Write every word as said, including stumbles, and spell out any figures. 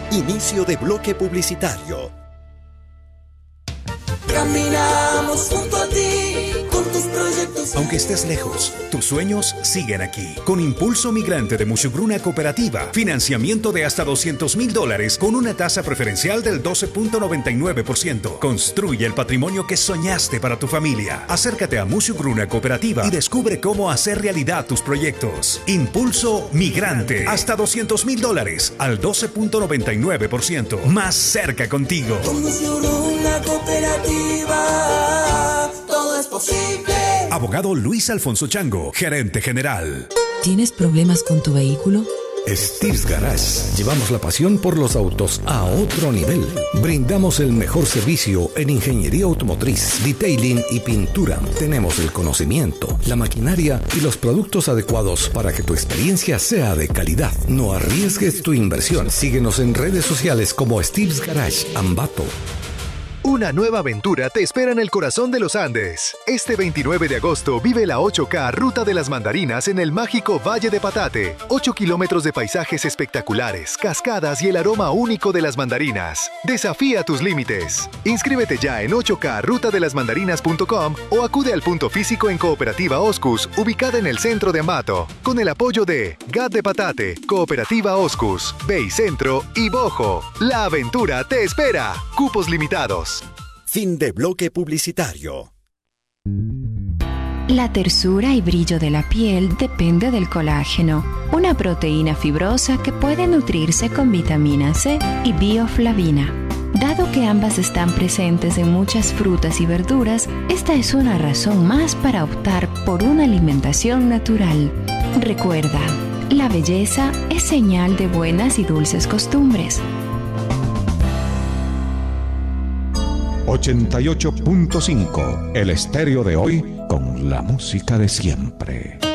Inicio de bloque publicitario. Caminamos junto a ti, con tus proyectos. Aunque estés lejos, tus sueños siguen aquí. Con Impulso Migrante de Musugruna Cooperativa, financiamiento de hasta doscientos mil dólares con una tasa preferencial del doce punto noventa y nueve por ciento. Construye el patrimonio que soñaste para tu familia. Acércate a Musugruna Cooperativa y descubre cómo hacer realidad tus proyectos. Impulso Migrante, hasta doscientos mil dólares al doce punto noventa y nueve por ciento. Más cerca contigo. Con Musugruna Cooperativa, todo es posible. Abogado Luis Alfonso Chango, gerente general. ¿Tienes problemas con tu vehículo? Steve's Garage. Llevamos la pasión por los autos a otro nivel. Brindamos el mejor servicio en ingeniería automotriz, detailing y pintura. Tenemos el conocimiento, la maquinaria y los productos adecuados para que tu experiencia sea de calidad. No arriesgues tu inversión. Síguenos en redes sociales como Steve's Garage Ambato. Una nueva aventura te espera en el corazón de los Andes. Este veintinueve de agosto vive la ocho K Ruta de las Mandarinas en el mágico Valle de Patate. ocho kilómetros de paisajes espectaculares, cascadas y el aroma único de las mandarinas. Desafía tus límites. Inscríbete ya en ocho K ruta de las mandarinas punto com o acude al punto físico en Cooperativa Oscus, ubicada en el centro de Ambato, con el apoyo de G A T de Patate, Cooperativa Oscus, Bay Centro y Bojo. La aventura te espera. Cupos limitados. Fin de bloque publicitario. La tersura y brillo de la piel depende del colágeno, una proteína fibrosa que puede nutrirse con vitamina C y bioflavina. Dado que ambas están presentes en muchas frutas y verduras, esta es una razón más para optar por una alimentación natural. Recuerda, la belleza es señal de buenas y dulces costumbres. ochenta y ocho punto cinco, el estéreo de hoy con la música de siempre.